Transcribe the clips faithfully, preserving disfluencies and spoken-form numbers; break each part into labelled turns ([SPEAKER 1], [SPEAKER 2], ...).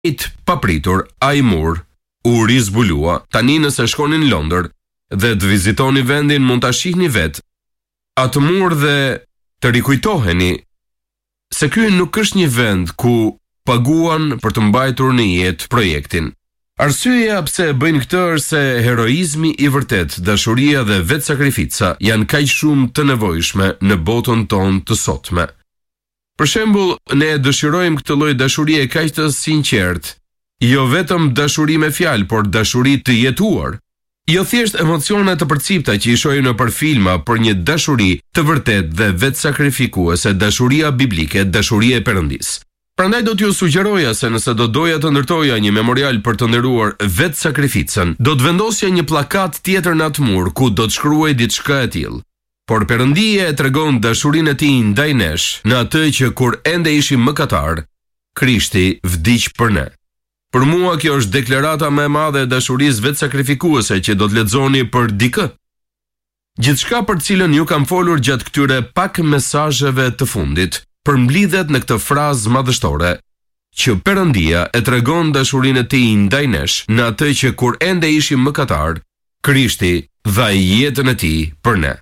[SPEAKER 1] papritur, ai mur, u rizbulua, tani nëse shkoni në Londër dhe të vizitoni vendin mund ta shihni vetë atë mur dhe të rikujtoheni se ky nuk është një vend ku paguan për të mbajtur në jetë projektin. Arsyeja pse e bëjnë këtë është se heroizmi i vërtet, dashuria dhe vetë sakrifica janë kaq shumë të nevojshme në botën tonë të sotme. Për shembull, ne dëshirojmë këtë lloj dashurie kaq të sinqert, jo vetëm dashuri me fjalë, por dashuri të jetuar. Jo thjesht emocione të përcipta që i shohim në për filma, por një dashuri të vërtet dhe vetë sakrifikuese, dashuria biblike, dashuria e Perëndisë. Prandaj do t'ju sugjeroja se nëse do doja të ndërtoja një memorial për të nderuar vetë sakrificën, do të vendosja një plakat tjetër në atë mur ku do të shkruaj diçka e tillë. Por Perëndia e tregon dashurinë e tij ndaj nesh në atë që kur ende ishim mëkatar, Krishti vdiq për ne. Për mua kjo është deklarata më e madhe e dashurisë vetë sakrifikuese që do të lexoni për dikë. Gjithçka për të cilën ju kam folur gjatë këtyre pak mesazheve të fundit përmblidhet në këtë frazë madhështore, që Perëndia e tregon dashurinë e tij ndaj nesh në atë që kur ende ishim mëkatar, Krishti dha jetën e tij për ne.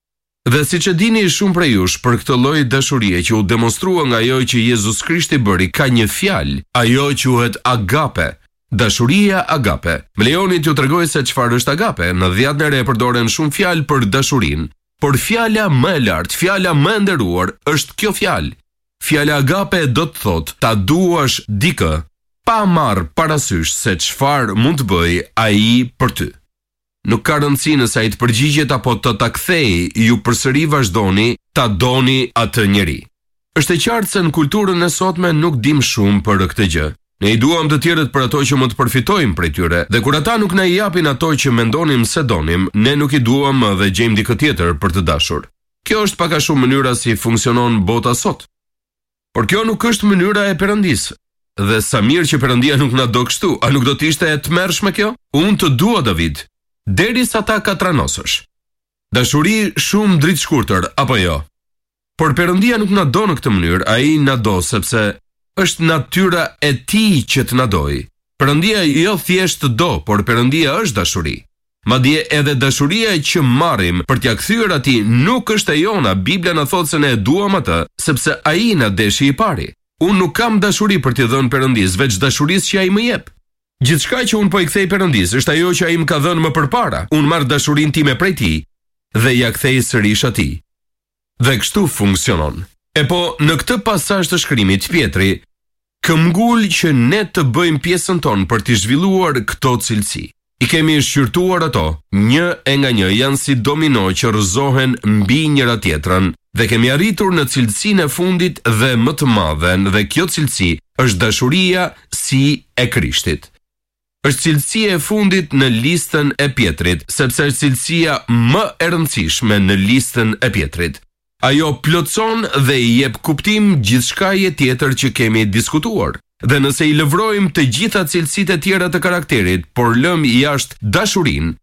[SPEAKER 1] Dhe siç e dini shumë prej jush, për këtë lloj dashurie që u demonstrua nga ajo që Jezus Krishti bëri, ka një fjalë, ajo quhet agape. Dashuria agape. Më lejoni t'ju tregoj se çfarë është agape. Në dhjetë e re përdoren shumë fjalë për dashurinë, por fjala më e lartë, fjala më e nderuar është kjo fjalë. Fjala agape do të thotë ta duash dikë pa marrë parasysh se çfarë mund të bëjë ai për ty. Nuk ka rëndësi nëse ai të përgjigjet apo të ta kthejë, ju përsëri vazhdoni ta doni atë njeri. Është e qartë se në kulturën e sotme nuk dim shumë për këtë gjë. Ne i duam të tjerët për ato që mund të përfitojmë prej tyre, dhe kur ata nuk na i japin ato që mendonim se donim, ne nuk i duam dhe gjejmë dikë tjetër për të dashur. Kjo është pak a shumë mënyra si funksionon bota sot. Por kjo nuk është mënyra e Perëndisë. Dhe sa mirë që Perëndia nuk na do kështu, a nuk do të ishte e tmerrshme kjo? Unë të dua David, derisa ta katranosësh. Dashuri shumë dritë shkurtër, apo jo? Por Perëndia nuk na do në këtë mënyrë, ai na do sepse është natyra e tij që të na dojë. Perëndia jo thjesht do, por Perëndia është dashuri. Madje edhe dashuria që marrim për t'ia kthyer atij nuk është e jona. Bibla na thotë se ne e duam atë sepse ai na deshi i pari. Unë nuk kam dashuri për t'i dhënë Perëndisë, veç dashurisë që ai më jep. Gjithçka që unë po i kthej Perëndisë është ajo që ai më ka dhënë më përpara. Unë marr dashurinë time prej tij dhe ja kthej sërish atij. Dhe kështu funksionon. E po, në këtë pasazh të shkrimit, Pietri këmbgul që ne të bëjmë pjesën tonë për të zhvilluar këto cilësi. I kemi shqyrtuar ato, një e nga një janë si domino që rrëzohen mbi njëra tjetrën, dhe kemi arritur në cilësinë e fundit dhe më të madhen, dhe kjo cilësi është dashuria si e Krishtit. Është cilësia e fundit në listën e Pietrit, sepse është cilësia më e rëndësishme në listën e Pietrit. Ajo plotson dhe i jep kuptim gjithçkaje tjetër që kemi diskutuar. Dhe nëse i lëvrojmë të gjitha cilësitë e tjera të karakterit, por lëm jashtë dashurinë,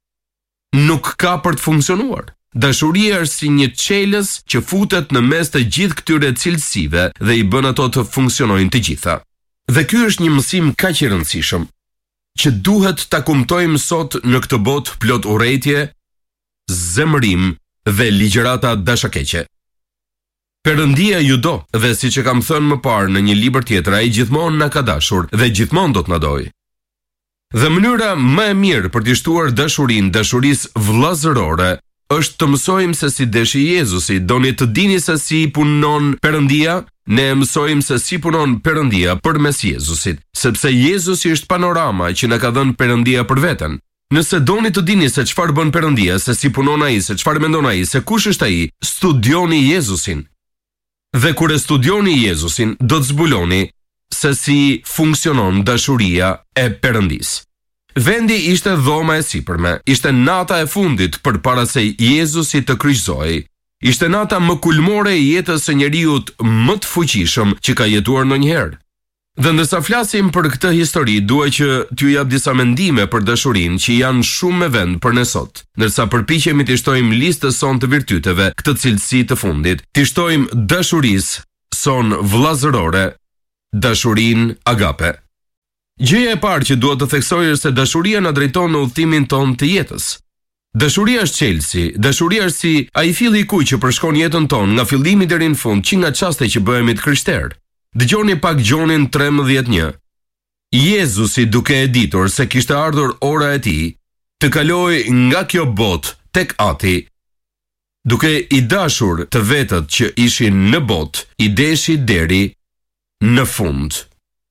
[SPEAKER 1] nuk ka për të funksionuar. Dashuria është si një çelës që futet në mes të gjithë këtyre cilësive dhe i bën ato të funksionojnë të gjitha. Dhe ky është një mësim kaq i rëndësishëm që duhet ta kuptojmë sot në këtë botë plot urrëtie, zemërim dhe ligjërata dashakeqe. Perëndia ju do, dhe siç e kam thënë më parë në një libër tjetër, ai gjithmonë na ka dashur dhe gjithmonë do të na dojë. Dhe mënyra më e mirë për të shtuar dashurinë, dashurisë vëllazërore, është të mësojmë se si deshi Jezusi. Doni të dini se si punon Perëndia? Ne mësojmë se si punon Perëndia përmes Jezusit, sepse Jezusi është panorama që na ka dhënë Perëndia për veten. Nëse doni të dini se çfarë bën Perëndia, se si punon ai, se çfarë mendon ai, se kush është ai, studioni Jezusin. Dhe kur e studioni Jezusin, do të zbuloni se si funksionon dashuria e Perëndisë. Vendi ishte dhoma e sipërme, ishte nata e fundit përpara se Jezusi të kryqëzohej. Ishte nata më kulmore e jetës së njeriut më të fuqishëm që ka jetuar ndonjëherë. Dhe ndërsa flasim për këtë histori, dua që t'ju jap disa mendime për dashurinë që janë shumë me vend për ne sot. Ndërsa përpiqemi të shtojmë listën son të virtyteve, këtë cilësi të fundit, të shtojmë dashurisë son vëllazërore, dashurinë agape. Gjëja e parë që duhet të theksoj është se dashuria na drejton në udhëtimin tonë të jetës. Dashuria është çelësi, dashuria është si ai fylli i kuj që përshkon jetën tonë nga fillimi deri në fund, që nga çaste që bëhemi të krishterë. Dëgjoni pak Gjonin trembëdhjetë e një. Jezusi, duke e ditur se kishte ardhur ora e tij, të kaloi nga kjo botë tek Ati, duke i dashur të vetët që ishin në botë, i deshi deri në fund.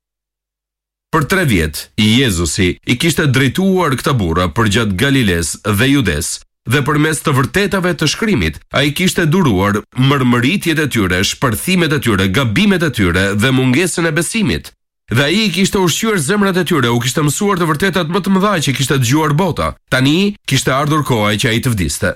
[SPEAKER 1] Për tre vjet, Jezusi i kishte drejtuar këta burra përgjatë Galiles dhe Judes, dhe përmes të vërtetave të shkrimit, ai kishte duruar mërmëritjet e tyre, shpërthimet e tyre, gabimet e tyre dhe mungesën e besimit. Dhe ai i kishte ushqyer zemrat e tyre, u kishte mësuar të vërtetat më të mëdha që kishte dëgjuar bota. Tani kishte ardhur koha që ai të vdiste.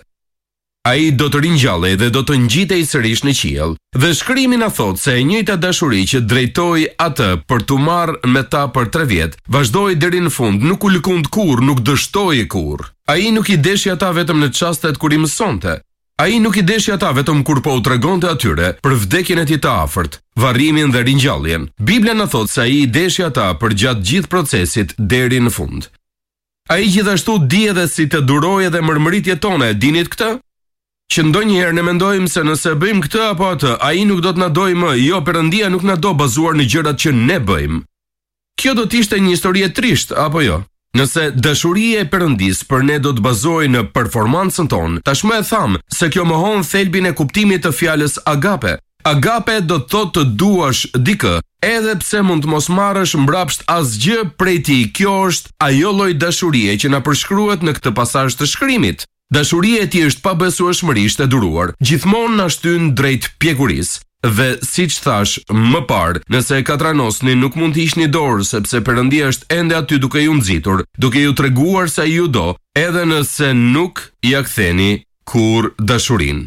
[SPEAKER 1] Ai do të ringjallej dhe do të ngjitej sërish në qiell. Dhe shkrimi na thot se e njëjta dashuri që drejtoi atë për t'u marrë me ta për tre vjet, vazhdoi deri në fund, nuk u lëkund kurrë, nuk dështoi kurrë. Ai nuk i deshi ata vetëm në çastet kur i mësonte. Ai nuk i deshi ata vetëm kur po u tregonte atyre për vdekjen e tij të afërt, varrimin dhe ringjalljen. Bibla na thot se ai i deshi ata për gjatë gjithë procesit deri në fund. Ai gjithashtu di edhe si të durojë edhe mërmëritjet tona, e dinit këtë? Që ndonjëherë ne mendojmë se nëse bëjmë këtë apo atë, ai nuk do të na dojë më. Jo, Perëndia nuk na do bazuar në gjërat që ne bëjmë. Kjo do të ishte një histori e trisht, apo jo? Nëse dashuria e Perëndis për ne do të bazohej në performancën tonë, tashmë e tham se kjo mohon thelbin e kuptimit të fjalës agape. Agape do të thotë të duash dikë, edhe pse mund të mos marrësh mbrapsht asgjë prej tij. Kjo është ajo lloj dashurie që na përshkruhet në këtë pasazh të shkrimit. Dashuria e tij është pabesueshmërisht e duruar, gjithmonë na shtyn drejt pjekurisë. Dhe siç thash më parë, nëse e katranosni nuk mund të hiqni dorë, sepse Perëndia është ende aty duke ju nxitur, duke ju treguar se ai ju do, edhe nëse nuk ja ktheni kur dashurinë.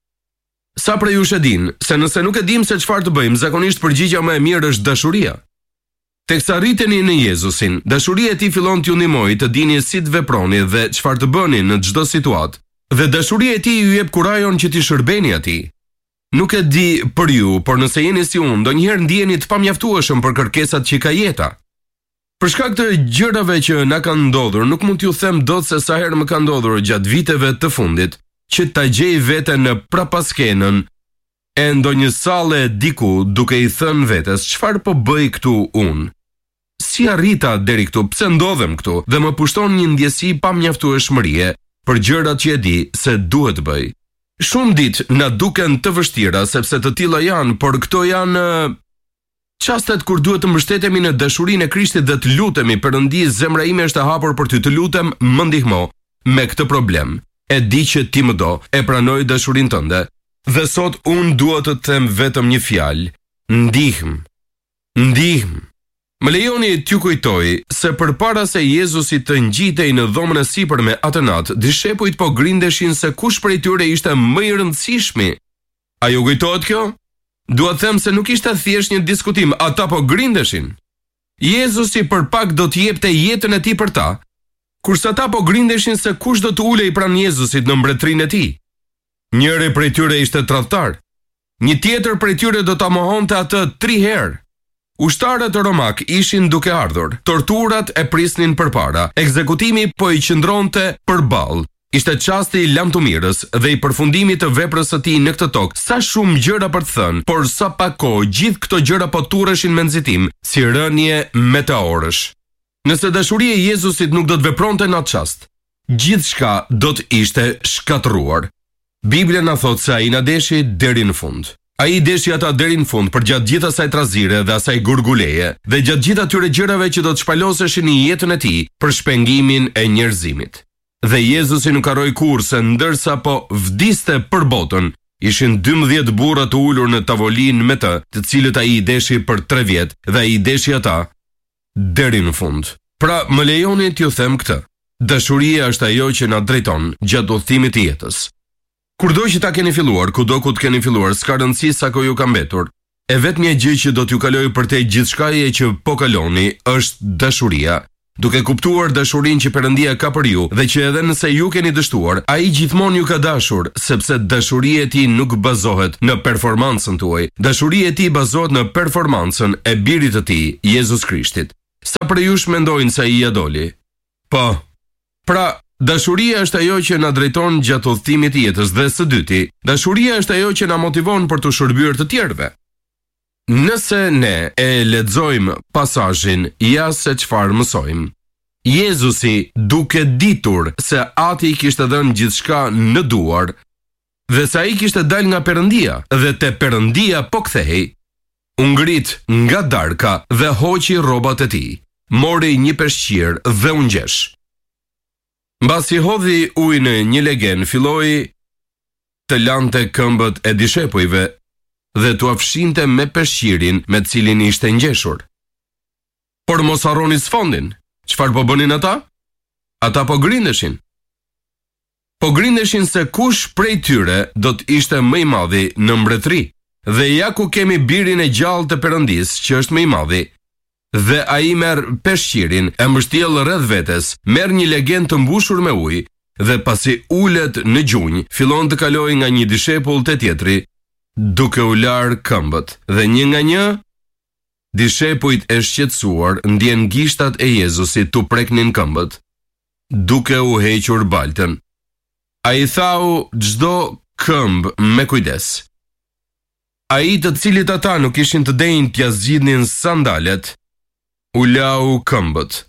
[SPEAKER 1] Sa prej jush e din se nëse nuk e dim se çfarë të bëjmë, zakonisht përgjigjja më e mirë është dashuria. Teksa rriteni në Jezusin, dashuria e tij fillon t'ju ndihmojë të dini si të veproni dhe çfarë të bëni në çdo situatë. Dhe dashuria e tij ju jep kurajon që t'i shërbeni atij. Nuk e di për ju, por nëse jeni si unë, ndonjëherë ndiheni të pamjaftueshëm për kërkesat që ka jeta. Për shkak të gjërave që na kanë ndodhur, nuk mund t'ju them dot se sa herë më ka ndodhur gjatë viteve të fundit që ta gjej veten në prapaskenën e ndonjë salle diku, duke i thënë vetes çfarë po bëj këtu unë. Si arrita deri këtu, pse ndodhem këtu, dhe më pushton një ndjesi pamjaftueshmërie për gjërat që e di se duhet bëj. Shumë ditë na duken të vështira sepse të tilla janë, por këto janë çastet kur duhet të mbështetemi në dashurinë e Krishtit dhe të lutemi Perëndi, zemra ime është e hapur për ty, të lutem, më ndihmo me këtë problem. E di që ti më do, e pranoj dashurinë tënde, dhe sot unë dua të them vetëm një fjalë: ndihmë. Ndihmë. Më lejoni t'ju kujtoj se përpara se Jezusi të ngjitej në dhomën e sipërme atë natë, dishepujt po grindeshin se kush prej tyre ishte më i rëndësishmi. A ju kujtohet kjo? Dua të them se nuk ishte thjesht një diskutim, ata po grindeshin. Jezusi për pak do të jepte jetën e tij për ta, kurse ata po grindeshin se kush do të ulej pranë Jezusit në mbretërinë e tij. Njëri prej tyre ishte tradhtar. Një tjetër prej tyre do ta mohonte atë tri herë. Ushtarët romak ishin duke ardhur, torturat e prisnin përpara, ekzekutimi po i qëndronte përballë. Ishte çasti i lamtumirës dhe i përfundimit të veprës së tij në këtë tokë. Sa shumë gjëra për të thënë, por sa pak kohë gjithë këto gjëra po turreshin me nxitim, si rënje meteorësh. Nëse dashuria e Jezusit nuk do të vepronte në atë çast, gjithçka do të ishte shkatërruar. Biblia na thot se ai na deshi deri në fund. Ai deshi ata deri në fund për gjatë gjithë asaj trazire dhe asaj gurguleje, dhe gjatë gjithë atyre gjërave që do të shpaloseshin në jetën e tij për shpengimin e njerëzimit. Dhe Jezusi nuk harroi kurrë se ndërsa po vdiste për botën, ishin dymbëdhjetë burra të ulur në tavolinë me të, të cilët ai i deshi për tre vjet, dhe ai i deshi ata deri në fund. Pra, më lejoni t'ju them këtë: dashuria është ajo që na drejton gjatë udhëtimit të jetës. Kurdo që ta keni filluar, kudo ku të keni filluar, s'ka rëndësi sa kohë ju ka mbetur. E vetmja gjë që do t'ju kalojë përtej gjithçkaje që po kaloni është dashuria. Duke kuptuar dashurinë që Perëndia ka për ju dhe që edhe nëse ju keni dështuar, ai gjithmonë ju ka dashur, sepse dashuria e tij nuk bazohet në performancën tuaj. Dashuria e tij bazohet në performancën e birit të tij, Jezus Krishtit. Sa prej jush mendojnë se ai ja doli? Po. Pra, dashuria është ajo që na drejton gjatë udhëtimit të jetës dhe së dyti, dashuria është ajo që na motivon për të shërbyer të tjerëve. Nëse ne e lexojmë pasazhin, ja se çfarë mësojmë. Jezusi, duke ditur se Ati i kishte dhënë gjithçka në duar, dhe sa i kishte dalë nga Perëndia dhe te Perëndia po kthehej, u ngrit nga darka dhe hoqi rrobat e tij, mori një peshqir dhe u ngjesh. Mbasi hodhi ujë në një legen, filloi të lante këmbët e dishepujve dhe t'u afshinte me peshqirin me cilin ishte ngjeshur. Por mos harroni sfondin. Çfarë po bënin ata? Ata po grindeshin. Po grindeshin se kush prej tyre do të ishte më i madhi në mbretëri. Dhe ja ku kemi birin e gjallë të Perëndis, që është më i madhi. Dhe ai merr peshqirin, e mbështjell rreth vetes, merr një legen të mbushur me ujë, dhe pasi ulet në gjunjë, fillon të kalojë nga një dishepull te tjetri, duke u larë këmbët, dhe një nga një dishepujt e shqetësuar ndjen gishtat e Jezusit t'u preknin këmbët, duke u hequr baltën. Ai thau çdo këmbë me kujdes. Ai të cilit ata nuk ishin të denjë t'ja zgjidhnin sandalet, u lau këmbët.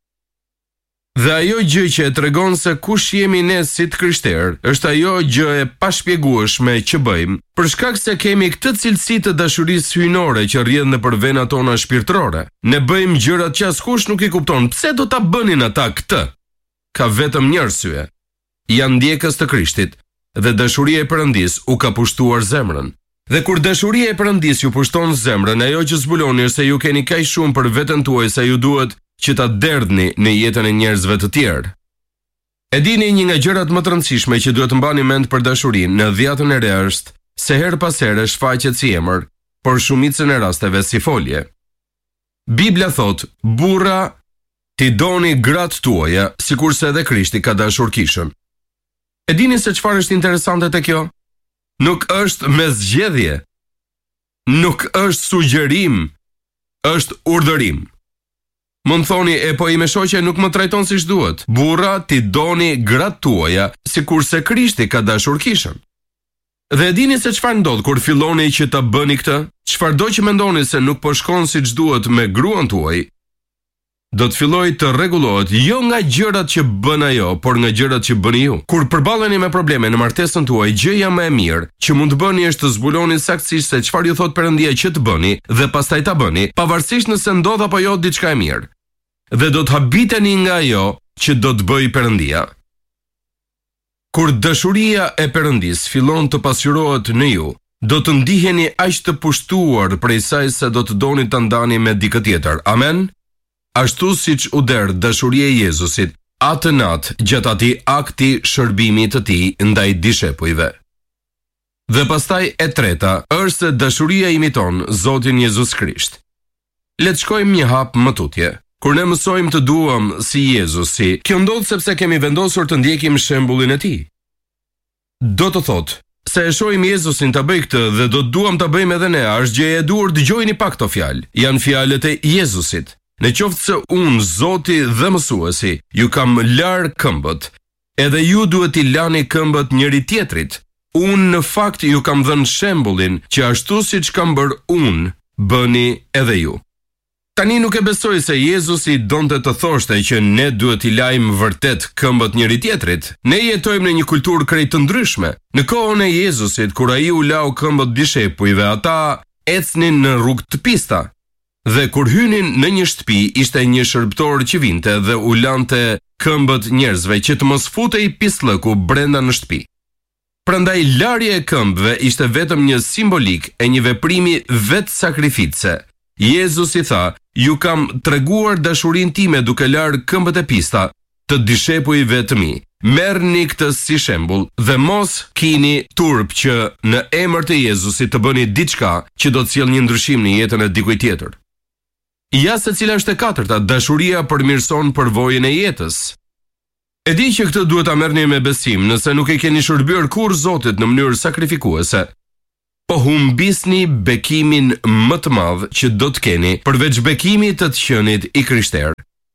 [SPEAKER 1] Dhe ajo gjë që e tregon se kush jemi ne si të krishterë, është ajo gjë e pashpjegueshme që bëjmë, për shkak se kemi këtë cilësi të dashurisë hyjnore që rrjedh nëpër venat tona shpirtërore. Ne bëjmë gjërat që askush nuk i kupton. Pse do ta bënin ata këtë? Ka vetëm një arsye. Janë ndjekës të Krishtit dhe dashuria e Perëndis u ka pushtuar zemrën. Dhe kur dashuria e Perëndis ju pushton zemrën, ajo që zbuloni është se ju keni kaq shumë për veten tuaj sa ju duhet që ta derdhni në jetën e njerëzve të tjerë. E dini, një nga gjërat më të rëndësishme që duhet të mbani mend për dashurinë në dhjetën e re është se her pas here shfaqet si emër, por shumicën e rasteve si folje. Bibla thot: burra, ti doni gratë tuaja, sikurse edhe Krishti ka dashur kishën. E dini se çfarë është interesante te kjo? Nuk është me zgjedhje. Nuk është sugjerim, është urdhërim. Mund thoni, e po ime shoqe nuk më trajton siç duhet. Burra, ti doni gratë tuaja, sikurse Krishti ka dashur kishën. Dhe e dini se çfarë ndodh kur filloni që ta bëni këtë? Çfarëdo që mendoni se nuk po shkon siç duhet me gruan tuaj, do të fillojë të rregullohet jo nga gjërat që bën ajo, por nga gjërat që bëni ju. Kur përballeni me probleme në martesën tuaj, gjëja më e mirë që mund të bëni është të zbuloni saktësisht se çfarë ju thot Perëndia që të bëni dhe pastaj ta bëni, pavarësisht nëse ndodh apo jo diçka e mirë. Dhe do të habiteni nga ajo që do të bëjë Perëndia. Kur dashuria e Perëndis fillon të pasqyrohet në ju, do të ndiheni aq të pushtuar prej saj se do të doni ta ndani me dikë tjetër. Amen. Ashtu siç u der dashuria e Jezusit atë natë gjatë atij akti shërbimi të tij ndaj dishepujve. Dhe pastaj e treta është se dashuria imiton Zotin Jezus Krisht. Le të shkojmë një hap më tutje. Kur ne mësojmë të duam si Jezusi, kjo ndodh sepse kemi vendosur të ndjekim shembullin e tij. Do të thotë, se e shohim Jezusin ta bëj këtë dhe do të duam ta bëjmë edhe ne, është gjë e duhur. Dëgjojini pak këto fjalë. Janë fjalët e Jezusit. Në qoftë se unë, Zoti dhe mësuesi, ju kam larë këmbët, edhe ju duhet i lani këmbët njëri tjetrit. Unë në fakt ju kam dhënë shembullin që ashtu siç kam bërë unë, bëni edhe ju. Tani nuk e besoj se Jezusi donte të thoshte që ne duhet i lajmë vërtet këmbët njëri tjetrit. Ne jetojmë në një kulturë krejt të ndryshme. Në kohën e Jezusit, kur ai u lau këmbët dishepujve, ata ecnin në rrugë të pista. Dhe kur hynin në një shtëpi, ishte një shërbëtor që vinte dhe u lante këmbët njerëzve që të mos futej pislëku brenda në shtëpi. Prandaj larja e këmbëve ishte vetëm një simbolik e një veprimi vetë sakrifice. Jezusi tha: ju kam treguar dashurinë time duke larë këmbët e pista të dishepujve të mi. Merrni këtë si shembull dhe mos kini turp që në emër të Jezusit të bëni diçka që do të sjellë një ndryshim në jetën e dikujt tjetër. Ja se cila është e katërta, dashuria përmirëson përvojën e jetës. E di që këtë duhet ta merrni me besim, nëse nuk e keni shërbyer kurrë Zotit në mënyrë sakrifikuese. po humbisni bekimin më të madh që do të keni përveç bekimit të të qenit i krishter.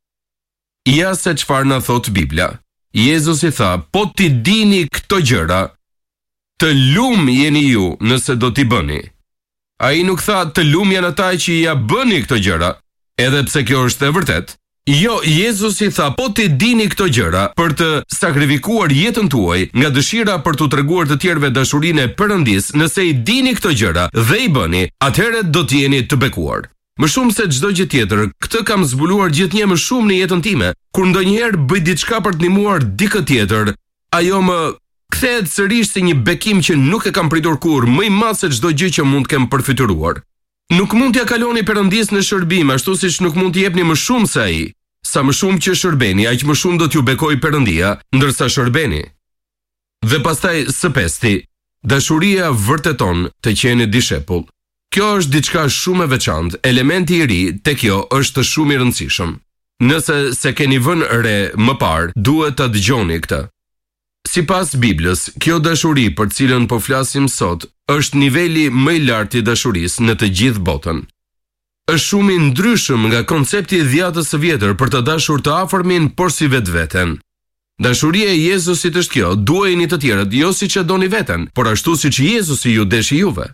[SPEAKER 1] Ja se çfarë na thot Bibla. Jezusi tha, po ti dini këto gjëra, të lum jeni ju nëse do t'i bëni. Ai nuk tha të lum janë ata që ja bëni këto gjëra, edhe pse kjo është e vërtet. Jo, Jezusi tha, po ti dini këto gjëra për të sakrifikuar jetën tuaj nga dëshira për t'u treguar të tjerëve dashurinë e Perëndis. Nëse i dini këto gjëra dhe i bëni, atëherë do të jeni të bekuar. Më shumë se çdo gjë tjetër, këtë kam zbuluar gjithnjë më shumë në jetën time. Kur ndonjëherë bëj diçka për të ndihmuar dikë tjetër, ajo më kthehet sërish si një bekim që nuk e kam pritur kurrë, më i madh se çdo gjë që mund të kem përfituar. Nuk mund t'ja kaloni Perëndis në shërbim, ashtu siç nuk mund t'i jepni më shumë se ai. Sa më shumë që shërbeni, aq më shumë do t'ju bekojë Perëndia, ndërsa shërbeni. Dhe pastaj së pesti, dashuria vërteton të qeni dishepull. Kjo është diçka shumë e veçantë, elementi i ri te kjo është shumë i rëndësishëm. Nëse se keni vënë re më parë, duhet ta dëgjoni këtë. Sipas Biblës, kjo dashuri për cilën po flasim sot, është niveli më i lartë i dashurisë në të gjithë botën. Është shumë i ndryshëm nga koncepti i dhjatës së vjetër për të dashur të afërmin por si vetveten. Dashuria e Jezusit është kjo, duajini të tjerët jo siç e doni veten, por ashtu siç Jezusi ju deshi juve.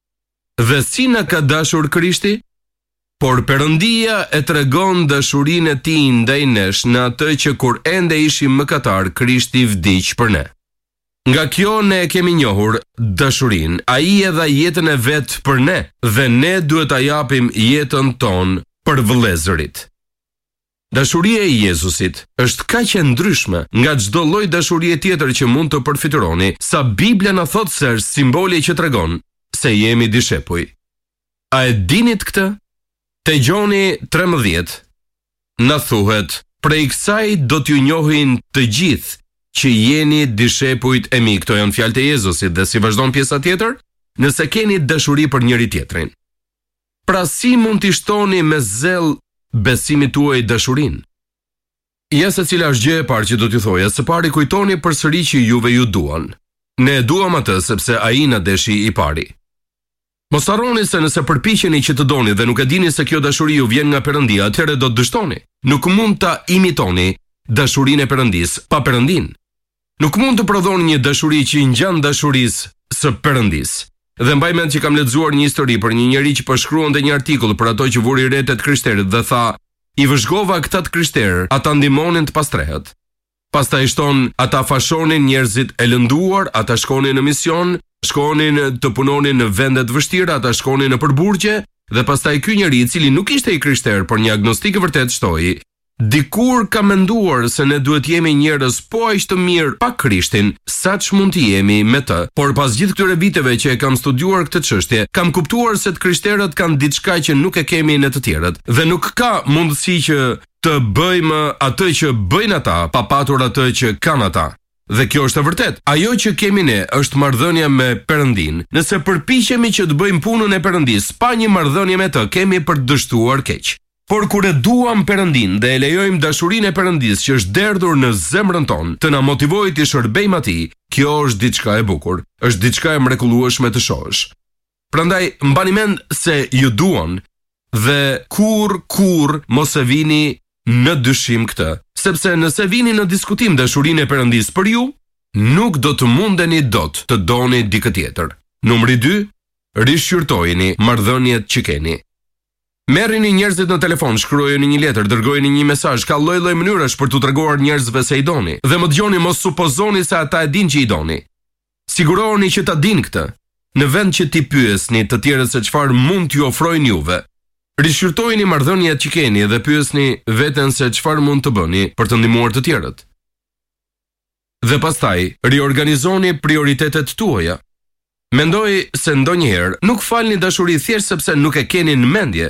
[SPEAKER 1] Dhe si na ka dashur Krishti? Por Perëndia e tregon dashurinë e tij ndaj nesh në atë që kur ende ishim mëkatar, Krishti vdiq për ne. Nga kjo ne e kemi njohur dashurinë, ai e dha jetën e vet për ne, dhe ne duhet ta japim jetën tonë për vëllezërit. Dashuria e Jezusit është kaq e ndryshme nga çdo lloj dashurie tjetër që mund të përfituroni, sa Bibla na thot se është simboli që tregon se jemi dishepuj. A e dinit këtë? Te Gjoni tretëmbëdhjetë na thuhet, prej kësaj do t'ju njohin të gjithë që jeni dishepujt e mi. Këto janë fjalët e Jezusit dhe si vazhdon pjesa tjetër, nëse keni dashuri për njëri tjetrin. Pra si mund t'i shtoni me zell besimit tuaj dashurinë? Ja se cila është gjë e parë që do t'ju thoja, së pari kujtoni përsëri që juve ju duan. Ne e duam atë sepse ai na deshi i pari. Mos harroni se nëse përpiqeni që të doni dhe nuk e dini se kjo dashuri ju vjen nga Perëndia, atëherë do të dështoni. Nuk mund ta imitoni dashurinë e Perëndis pa Perëndin. Nuk mund të prodhoni një dashuri që i ngjan dashurisë së Perëndis. Dhe mbaj mend që kam lexuar një histori për një njerëz që po shkruante një artikull për ato që vuri re tet krishterët dhe tha, i vëzhgova këta të krishterë, ata ndihmonin të pastrehet. Pastaj shton, ata fashonin njerëzit e lënduar, ata shkonin në mision, shkonin të punonin në vende të vështira, ata shkonin në përburgje, dhe pastaj ky njeri i cili nuk ishte i krishter, por një agnostik i vërtet shtoi, dikur ka menduar se ne duhet jemi njerëz po aq të mirë pa Krishtin, saç mund të jemi me të. Por pas gjithë këtyre viteve që e kam studiuar këtë çështje, kam kuptuar se të krishterët kanë diçka që nuk e kemi ne të tjerët, dhe nuk ka mundësi që të bëjmë atë që bëjnë ata pa patur atë që kanë ata. Dhe kjo është e vërtet. Ajo që kemi ne është marrëdhënia me Perëndin. Nëse përpiqemi që të bëjmë punën e Perëndis pa një marrëdhënie me të, kemi për të dështuar keq. Por kur e duam Perëndin dhe e lejojmë dashurinë e Perëndis që është derdhur në zemrën tonë të na motivojë të shërbejmë atij, kjo është diçka e bukur, është diçka e mrekullueshme të shohësh. Prandaj mbani mend se ju duan dhe kur kur mos e vini në dyshim këtë, sepse nëse vini në diskutim dashurinë e Perëndis për ju, nuk do të mundeni dot të doni dikë tjetër. Numri dy, rishqyrtojini marrëdhëniet që keni. Merrini njerëzit në telefon, shkruajeni një letër, dërgojeni një mesazh, ka lloj-lloj mënyrash për t'u treguar njerëzve se i doni. Dhe më dëgjoni, mos supozoni se ata e dinë që i doni. Sigurohuni që ta dinë këtë. Në vend që t'i pyesni të tjerët se çfarë mund t'ju ofrojnë juve, rishqyrtojini marrëdhëniet që keni dhe pyesni veten se çfarë mund të bëni për të ndihmuar të tjerët. Dhe pastaj, riorganizoni prioritetet tuaja. Mendoj se ndonjëherë nuk falni dashuri thjesht sepse nuk e keni në mendje.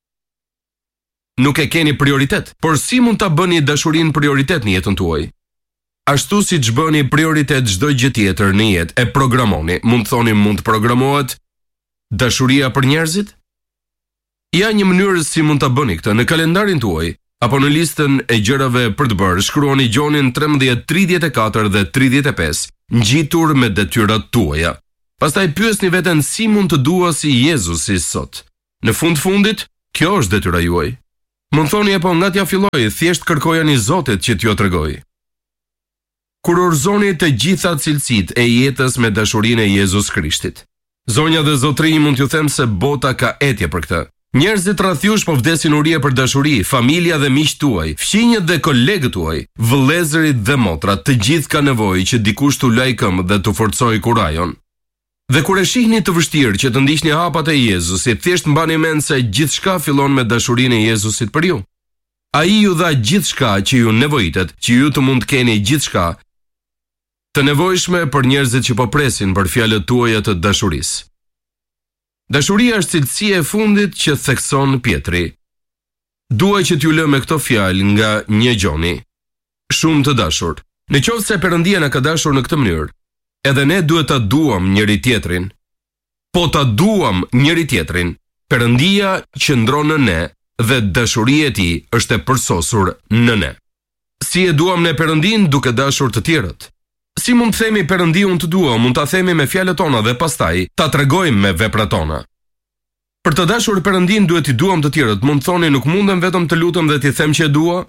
[SPEAKER 1] Nuk e keni prioritet, por si mund ta bëni dashurinë prioritet në jetën tuaj? Ashtu siç bëni prioritet çdo gjë tjetër në jetë, e programoni. Mund të thoni mund të programohet dashuria për njerëzit? Ja një mënyrë si mund ta bëni këtë. Në kalendarin tuaj apo në listën e gjërave për të bërë, shkruani Gjonin tretëmbëdhjetë, tridhjetë e katër dhe tridhjetë e pesë, ngjitur me detyrat tuaja. Pastaj pyesni veten si mund të dua si Jezusi sot. Në fund fundit, kjo është detyra juaj. Mund thoni apo nga t'ja filloi, thjesht kërkojani Zotit që t'ju tregoj. Kur urzoni të gjitha cilësitë e jetës me dashurinë e Jezus Krishtit. Zonja dhe zotrinj, mund t'ju them se bota ka etje për këtë. Njerëzit rreth jush po vdesin urie për dashuri, familja dhe miqtë tuaj, fqinjët dhe kolegët tuaj, vëllezërit dhe motrat, të gjithë ka nevojë që dikush t'u lajë këmbë dhe t'u forcojë kurajon. Dhe kur e shihni të vështirë që të ndiqni hapat e Jezusit, thjesht mbani mend se gjithçka fillon me dashurinë e Jezusit për ju. Ai ju dha gjithçka që ju nevojitet, që ju të mund të keni gjithçka të nevojshme për njerëzit që po presin për fjalët tuaja të dashurisë. Dashuria është cilësia e fundit që thekson Pietri. Dua që t'ju lë me këto fjalë nga një Gjoni. Shumë të dashur, nëse se Perëndia na ka dashur në këtë mënyrë, edhe ne duhet ta duam njëri tjetrin. Po ta duam njëri tjetrin, Perëndia qëndron në ne dhe dashuria e tij është e përsosur në ne. Si e duam ne Perëndin duke dashur të tjerët? Si mund të themi Perëndi unë të dua, mund ta themi me fjalët tona dhe pastaj ta tregojmë me veprat tona. Për të dashur Perëndin duhet i duam të tjerët. Mund thoni nuk mundem vetëm të lutem dhe t'i them që e dua?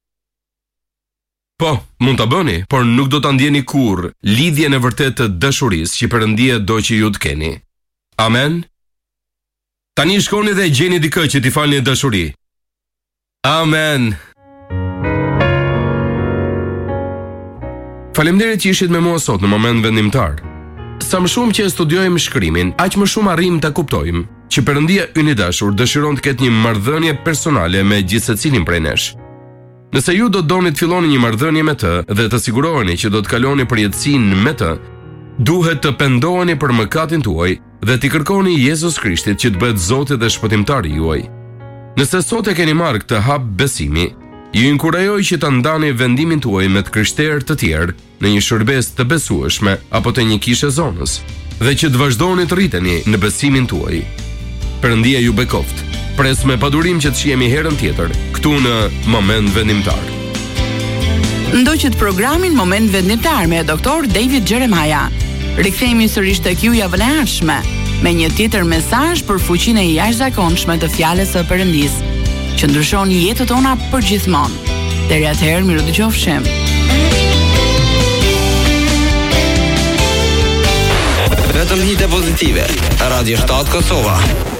[SPEAKER 1] Po, mund ta bëni, por nuk do ta ndjeni kurrë lidhjen e vërtetë të dashurisë që Perëndia do që ju të keni. Amen. Tani shkoni dhe gjeni dikë që t'i falni dashuri. Amen. Faleminderit që ishit me mua sot në moment vendimtar. Sa më shumë që e studiojmë shkrimin, aq më shumë arrim ta kuptojmë që Perëndia ynë i dashur dëshiron të ketë një marrëdhënie personale me gjithë secilin prej nesh. Nëse ju do të doni të filloni një marrëdhënie me të dhe të siguroheni që do të kaloni përjetësinë me të, duhet të pendoheni për mëkatin tuaj dhe t'i kërkoni Jezus Krishtit që të bëhet Zoti dhe shpëtimtari juaj. Nëse sot e keni marrë këtë hap besimi, ju inkurajoj që ta ndani vendimin tuaj me të krishterë të tjerë në një shërbes të besueshme apo të një kishe zonës dhe që të vazhdoni të rriteni në besimin tuaj. Perëndia ju bekoft. Pres me padurim që të shihemi herën tjetër këtu në Moment Vendimtar.
[SPEAKER 2] Ndoqët programin Moment Vendimtar me doktor David Jeremiah. Rikthehemi sërish tek ju javën e ardhshme me një tjetër mesazh për fuqinë e jashtëzakonshme të fjalës së Perëndisë, që ndryshon jetën tona përgjithmonë. Deri atëherë, miru dëgjofshim.
[SPEAKER 3] Vetëm hite pozitive. Radio shtat Kosova.